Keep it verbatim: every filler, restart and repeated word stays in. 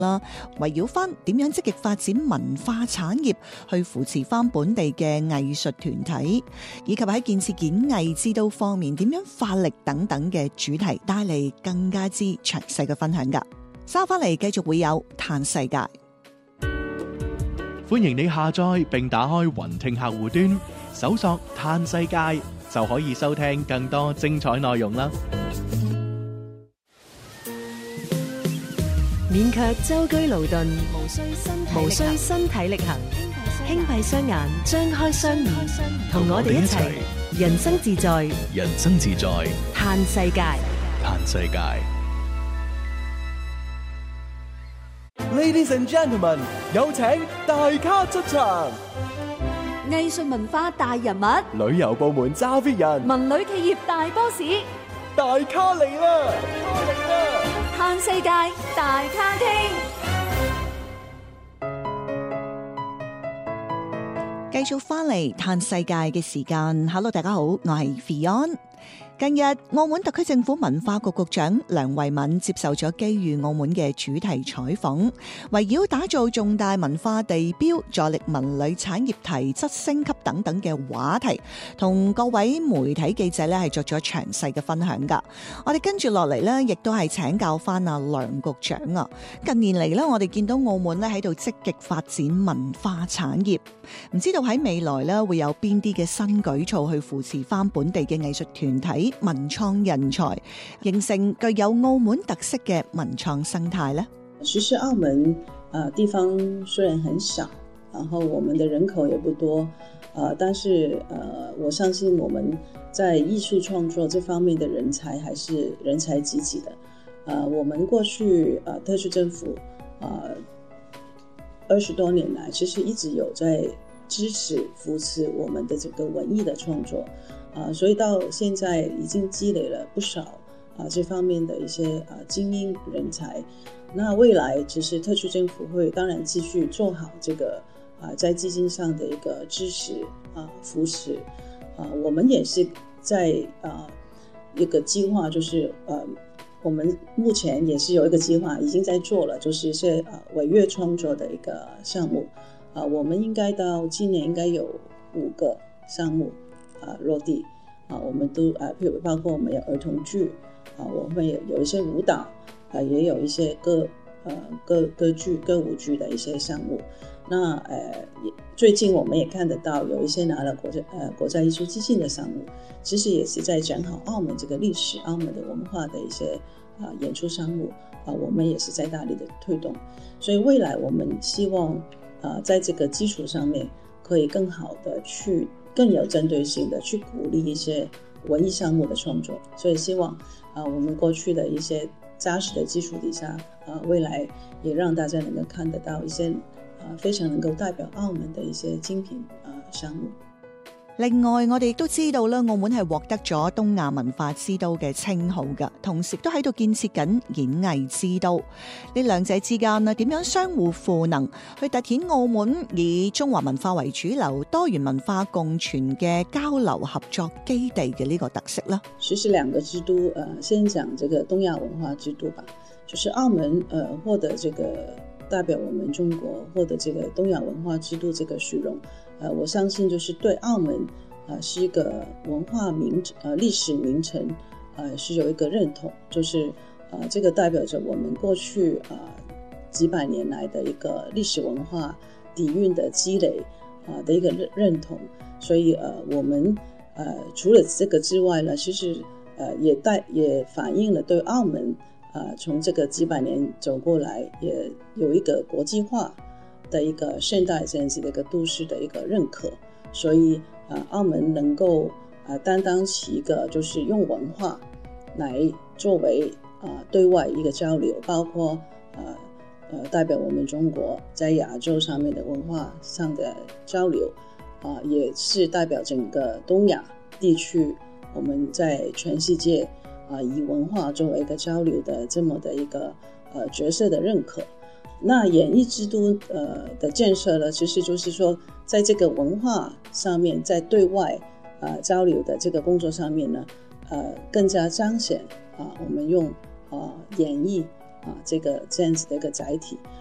啦，圍繞翻點樣積極發展文化產業，去扶持翻本地嘅藝術團體，以及喺建設演藝之都方面點樣發力等等嘅主題，帶嚟更加之詳細嘅分享噶。稍翻嚟繼續會有嘆世界， 歡迎你下載並打開雲聽客戶端，搜索嘆世界就可以收聽更多精彩內容啦。 免卻舟車勞頓，無需身無需身體力行，輕閉雙眼，張開雙耳，同我哋一齊人生自在， 人生自在， 嘆世界， 嘆世界。 Ladies and gentlemen， 有請大咖出場。 藝術文化大人物， 旅遊部門揸 fit 人， 文旅企業大 boss， 大咖嚟啦！ 嘆世界大咖傾， 繼續翻嚟嘆世界嘅時間。Hello， 大家好，我係 Fion。近日，澳門特區政府文化局局長梁慧敏接受咗機遇澳門嘅主題採訪，圍繞打造重大文化地標、助力文旅產業提質升級等等嘅話題，同各位媒體記者咧係作咗詳細嘅分享噶。我哋跟住落嚟咧，亦都係請教翻阿梁局長啊。近年嚟咧，我哋見到澳門咧喺度積極發展文化產業，唔知道喺未來咧會有邊啲嘅新舉措去扶持翻本地嘅藝術團體、文創人才，形成具有澳門特色嘅文創生態呢？ 其實澳門、呃、地方雖然很小，然後我們的人口也不多，呃、但是、呃、我相信我們在藝術創作這方面的人才還是人才濟濟的。呃、我們過去、呃、特區政府二十、呃、多年來，其實一直有在支持扶持我們的這個文藝的創作。啊，所以到現在已經積累了不少啊這方面的一些啊精英人才。那未來其實特區政府會當然繼續做好這個啊在基金上的一個支持啊扶持啊，我們也是在啊一個計劃，就是呃我們目前也是有一個計劃已經在做了，就是一些啊委樂創作的一個項目啊，我們應該到今年應該有五個項目。啊，落地啊，我們都啊，譬如包括我們有兒童劇啊，我們也有一些舞蹈啊，也有一些歌呃歌歌劇、歌舞劇的一些項目。那呃，最近我們也看得到有一些拿了國家呃國家藝術基金的項目，其實也是在講好澳門這個歷史、澳門的文化的一些啊演出項目啊，我們也是在大力的推動。所以未來我們希望啊，在這個基礎上面可以更好的去。更有針對性的去鼓勵一些文藝項目的創作，所以希望啊，我們過去的一些紮實的基礎底下啊，未來也讓大家能夠看得到一些啊非常能夠代表澳門的一些精品啊項目。 另外，我哋亦都知道啦，澳門係獲得咗東亞文化之都嘅稱號㗎，同時都喺度建設緊演藝之都。呢兩者之間呢，點樣相互賦能，去凸顯澳門以中華文化為主流、多元文化共存嘅交流合作基地嘅呢個特色呢？ 其實兩個之都，呃，先講這個東亞文化之都吧，就是澳門，呃，獲得這個代表我們中國獲得這個東亞文化之都這個殊榮。呃，我相信就是對澳門，呃，是一個文化名，呃，歷史名城，呃，是有一個認同，就是，呃，這個代表着我們過去，呃，幾百年來的一個歷史文化底蘊的積累，啊、呃，的一個認認同。所以，呃，我們，呃，除了這個之外呢，其實，呃，也帶也反映了對澳門，呃，從這個幾百年走過來，也有一個國際化的一個現代這樣子的一個都市的一個認可，所以啊、呃，澳門能夠啊、呃、擔當起一個就是用文化來作為啊、呃、對外一個交流，包括啊呃，呃代表我們中國在亞洲上面的文化上的交流啊、呃，也是代表整個東亞地區我們在全世界啊、呃、以文化作為一個交流的這麼的一個呃角色的認可。那演藝之都呃的建設呢，其實就是說，在這個文化上面，在對外啊、呃、交流的這個工作上面呢，呃更加彰顯啊、呃、我們用啊、呃、演藝啊这个这样子的一个载体。